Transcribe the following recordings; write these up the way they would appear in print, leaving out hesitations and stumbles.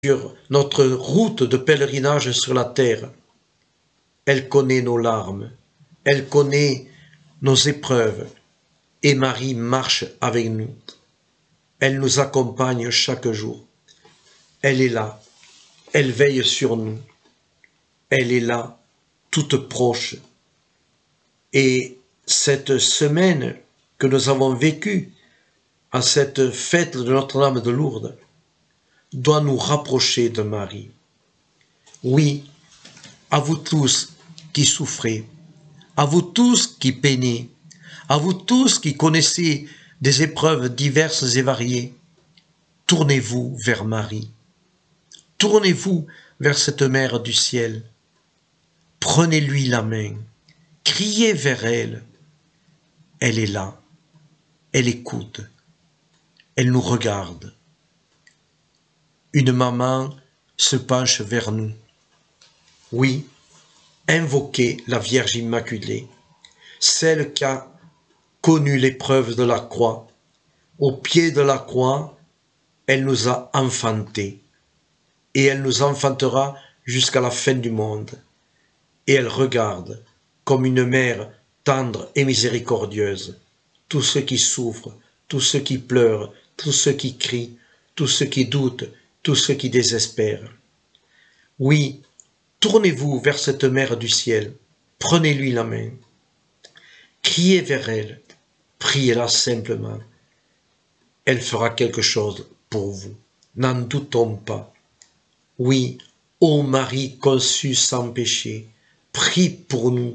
sur notre route de pèlerinage sur la terre. Elle connaît nos larmes, elle connaît nos épreuves, et Marie marche avec nous. Elle nous accompagne chaque jour. Elle est là, elle veille sur nous. Elle est là, toute proche. Et cette semaine que nous avons vécue, à cette fête de Notre-Dame de Lourdes, doit nous rapprocher de Marie. Oui, à vous tous qui souffrez, à vous tous qui peinez, à vous tous qui connaissez des épreuves diverses et variées, tournez-vous vers Marie. Tournez-vous vers cette mère du ciel. Prenez-lui la main. Criez vers elle. Elle est là. Elle écoute. Elle nous regarde. Une maman se penche vers nous. Oui, invoquez la Vierge Immaculée, celle qui a connu l'épreuve de la croix. Au pied de la croix, elle nous a enfantés. Et elle nous enfantera jusqu'à la fin du monde. Et elle regarde, comme une mère tendre et miséricordieuse, tous ceux qui souffrent, tous ceux qui pleurent, tous ceux qui crient, tous ceux qui doutent, tous ceux qui désespèrent. Oui, tournez-vous vers cette mère du ciel, prenez-lui la main, criez vers elle, priez-la simplement. Elle fera quelque chose pour vous, n'en doutons pas. Oui, ô Marie conçue sans péché, prie pour nous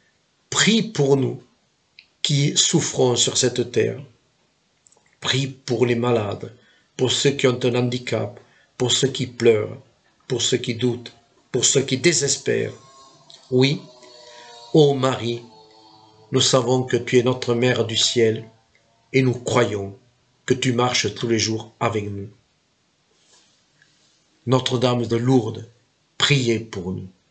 qui souffrons sur cette terre. Prie pour les malades, pour ceux qui ont un handicap, pour ceux qui pleurent, pour ceux qui doutent, pour ceux qui désespèrent. Oui, ô Marie, nous savons que tu es notre Mère du ciel et nous croyons que tu marches tous les jours avec nous. Notre-Dame de Lourdes, priez pour nous.